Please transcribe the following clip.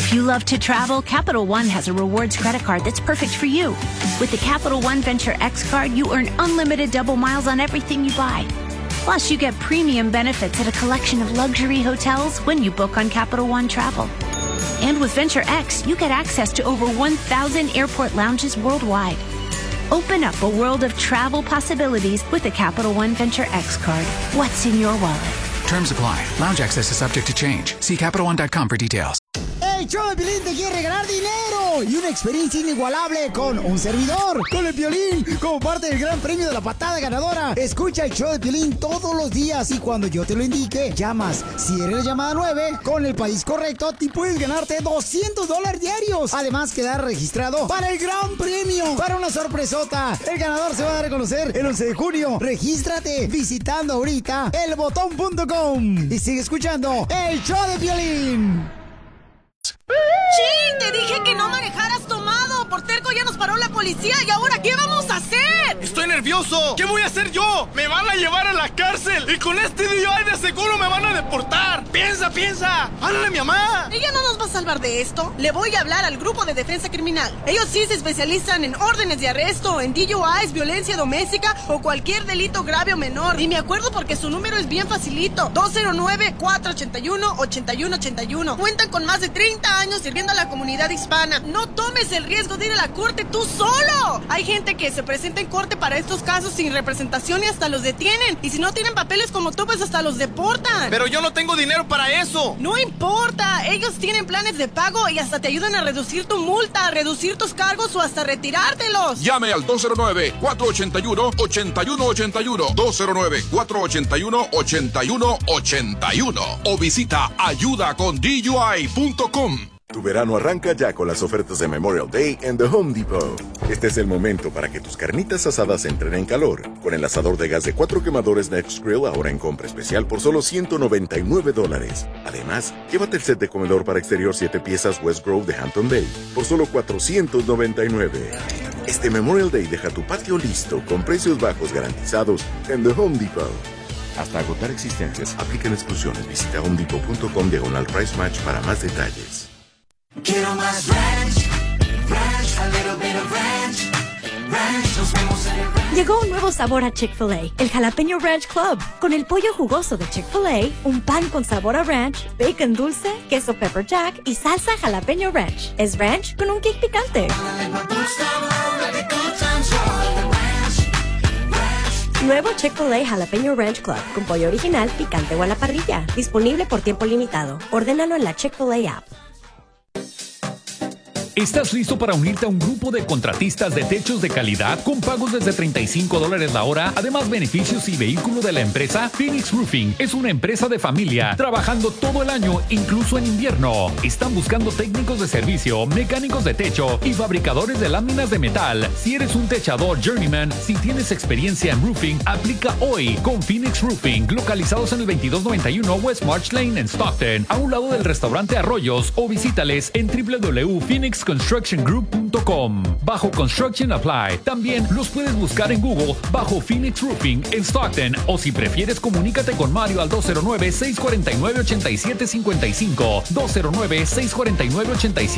If you love to travel, Capital One has a rewards credit card that's perfect for you. With the Capital One Venture X card, you earn unlimited double miles on everything you buy. Plus, you get premium benefits at a collection of luxury hotels when you book on Capital One Travel. And with Venture X, you get access to over 1,000 airport lounges worldwide. Open up a world of travel possibilities with the Capital One Venture X card. What's in your wallet? Terms apply. Lounge access is subject to change. See CapitalOne.com for details. El show de Piolín te quiere regalar dinero y una experiencia inigualable con un servidor, con el Piolín, como parte del gran premio de la patada ganadora. Escucha el show de Piolín todos los días y cuando yo te lo indique, llamas. Si eres la llamada 9, con el país correcto, te puedes ganarte $200 diarios. Además, quedar registrado para el gran premio, para una sorpresota. El ganador se va a dar a conocer el 11 de junio. Regístrate visitando ahorita elbotón.com y sigue escuchando el show de Piolín. ¡Chin! Te dije que no manejaras tomado. Por terco ya nos paró la policía. ¿Y ahora qué vamos a hacer? ¡Estoy nervioso! ¿Qué voy a hacer yo? ¡Me van a llevar a la cárcel! ¡Y con este DUI de seguro me van a deportar! ¡Piensa, piensa! ¡Háblale a mi mamá! Ella no nos va a salvar de esto. Le voy a hablar al grupo de defensa criminal. Ellos sí se especializan en órdenes de arresto, en DUIs, violencia doméstica o cualquier delito grave o menor. Y me acuerdo porque su número es bien facilito. 209-481-8181. Cuentan con más de 30 años sirviendo a la comunidad hispana. No tomes el riesgo de ir a la corte tú solo. Hay gente que se presenta en corte para estos casos sin representación y hasta los detienen. Y si no tienen papeles como tú, pues hasta los deportan. Pero yo no tengo dinero para eso. No importa. Ellos tienen planes de pago y hasta te ayudan a reducir tu multa, a reducir tus cargos o hasta retirártelos. Llame al 209-481-8181. 209-481-8181. O visita ayudacondui.com. Tu verano arranca ya con las ofertas de Memorial Day en The Home Depot. Este es el momento para que tus carnitas asadas entren en calor. Con el asador de gas de 4 quemadores Next Grill ahora en compra especial por solo $199. Además, llévate el set de comedor para exterior 7 piezas West Grove de Hampton Bay por solo $499. Este Memorial Day deja tu patio listo con precios bajos garantizados en The Home Depot. Hasta agotar existencias, aplican exclusiones. Visita homedepot.com/price match para más detalles. Quiero más ranch, ranch, a little bit of ranch, ranch, nos vemos en el ranch. Llegó un nuevo sabor a Chick-fil-A, el Jalapeño Ranch Club. Con el pollo jugoso de Chick-fil-A, un pan con sabor a ranch, bacon dulce, queso pepper jack y salsa jalapeño ranch. Es ranch con un kick picante. Nuevo Chick-fil-A Jalapeño Ranch Club, con pollo original, picante o a la parrilla. Disponible por tiempo limitado. Ordénalo en la Chick-fil-A app. ¿Estás listo para unirte a un grupo de contratistas de techos de calidad con pagos desde $35 la hora? Además, beneficios y vehículo de la empresa. Phoenix Roofing es una empresa de familia trabajando todo el año, incluso en invierno. Están buscando técnicos de servicio, mecánicos de techo y fabricadores de láminas de metal. Si eres un techador journeyman, si tienes experiencia en roofing, aplica hoy con Phoenix Roofing, localizados en el 2291 West March Lane en Stockton, a un lado del restaurante Arroyos, o visítales en www.phoenixconstructiongroup.com. Bajo Construction Apply. También los puedes buscar en Google bajo Phoenix Roofing en Stockton, o si prefieres, comunícate con Mario al 209-649-8755. 209-649-8755.